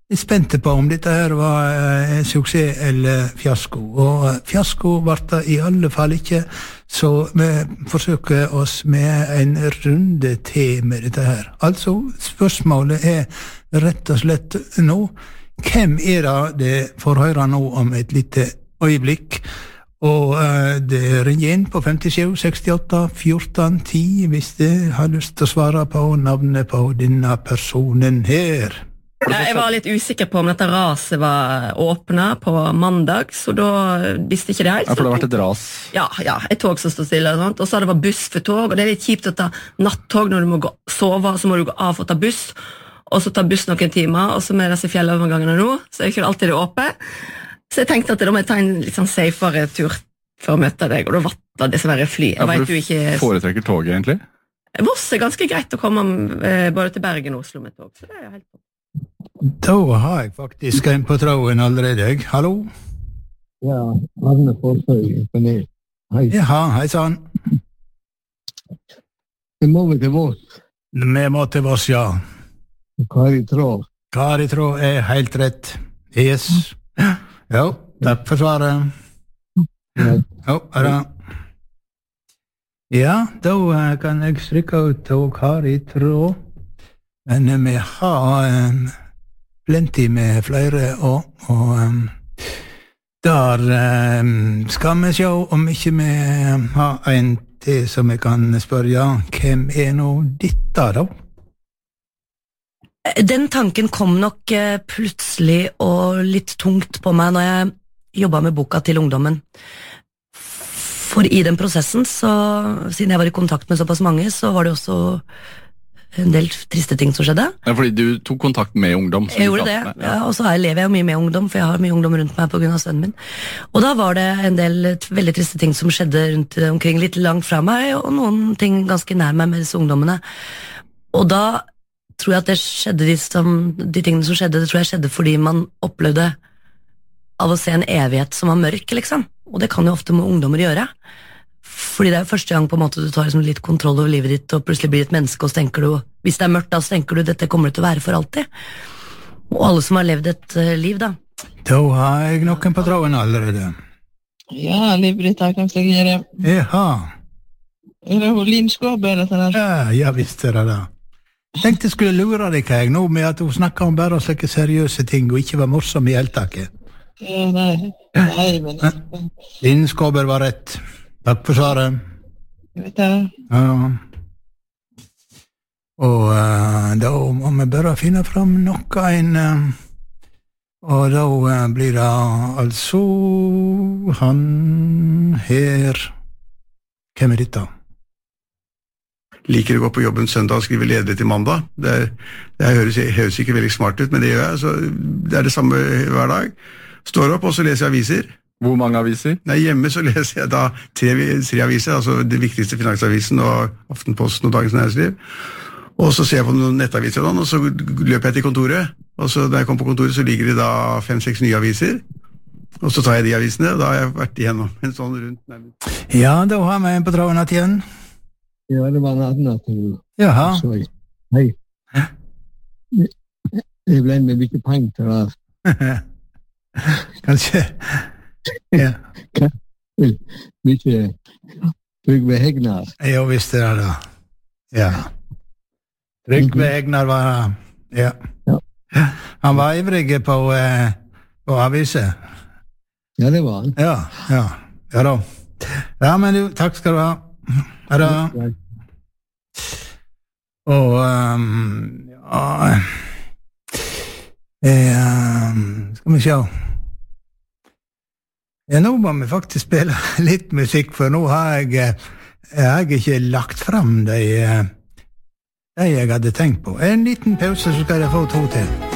Jeg spente på om dette her var suksess eller fiasko, og fiasko var det i alle fall ikke, så vi forsøker oss med en runde til med dette her. Altså, spørsmålet rett og slett nå, hvem det får høre nå om et lite øyeblikk, og det ringer inn på 57 68 14 10 hvis du har lyst til å svare på navnet på denne personen her. Jeg var litt usikker på om dette raset var åpnet på mandag, så da visste ikke det helt. Ja, for det har vært et ras. Ja, et tog som stod stille, og så det var buss for tog, og det litt kjipt å ta nattog når du må sove, så må du gå av og ta buss, og så ta buss noen timer, og så med disse fjellovergangene nå, så ikke alltid det åpent. Så jeg tenkte at da må jeg ta en litt sånn safere tur for å møte deg, og da var det dessverre fly. Ja, for du foretrekker tog egentlig? Voss ganske greit å komme både til Bergen og Oslo med tog, så det helt bra. Da har jeg faktisk en på tråden allerede. Hallo? Ja, Arne Forsøy. Hei. Ja, hei sann. Det må vi til Voss. Vi må til Voss, ja. Kari Tråd. Kari Tråd helt rett. Yes. Jo, takk for svaret. Jo, det. Ja, da kan jeg strykke ut av Kari Tråd. Men vi har plenty med flere, og der skal vi se om ikke vi har en til som vi kan spørre, hvem nå dette da? Den tanken kom nok plutselig og litt tungt på meg når jeg jobbet med boka til ungdommen. For i den prosessen, så, siden jeg var i kontakt med såpass mange, så var det også en del triste ting som skjedde. Ja, fordi du tok kontakt med ungdom. Jeg gjorde det, ja, og så lever jeg jo mye med ungdom, for jeg har mye ungdom rundt meg på grunn av sønnen min. Og da var det en del veldig triste ting som skjedde rundt omkring, litt langt fra meg, og noen ting ganske nær meg med disse ungdommene. Og da tror jeg at det skjedde de tingene som skjedde, det tror jeg skjedde fordi man opplevde av å se en evighet som var mørk, liksom. Og det kan jo ofte med ungdommer gjøre. Fordi det første gang på en måte du tar liksom litt kontroll over livet ditt, og plutselig blir et menneske, og så tenker du, hvis det mørkt da, så tenker du, dette kommer det til å være for alltid. Og alle som har levd et liv da. Da har jeg noen på tråden allerede. Ja, Liv-Britt, kan jeg gjøre. Jaha. Det Linn Skåber, dette der? Ja, visst det da. Jeg tenkte jeg skulle lure deg her nå med at hun snakket om bare slike seriøse ting, og ikke var morsom i heltaket. Ja, nei, men... Linn Skåber var rett. Takk for svaret. Ja. Og da må vi bare finne fram noe og da blir det altså han her. Hvem dette? Liker å gå på jobben søndag og skrive ledere til mandag. Det høres ikke veldig smart ut, men det gjør jeg. Så det det samme hver dag. Står opp, og så leser jeg aviser. Hvor mange aviser? Nei, hjemme så leser jeg da tre aviser, altså det viktigste Finansavisen og Aftenposten og Dagens Næringsliv. Og så ser jeg på noen nettaviser, og så løper jeg til kontoret. Og så da jeg kommer på kontoret, så ligger det da 5-6 nye aviser. Og så tar jeg de avisene, og da har jeg vært igjennom en sånn rundt. Ja, da har vi en på tråden igjen. Ja, det var natten. Jaha. Hei. Det ble med mye penger til det. Kanskje. Ja. Mye Trygve Hegnar. Ja, visst det da. Ja. Trygve Hegnar var, ja. Han var ivrig på aviser. Ja, det var han. Ja da. Ja, men du, takk skal du ha. Ja da. Og, skal vi se. Ja, nå må vi faktisk spille litt musikk, for nå har jeg ikke lagt frem det jeg hadde tenkt på. En liten pause, så skal jeg få 2 til.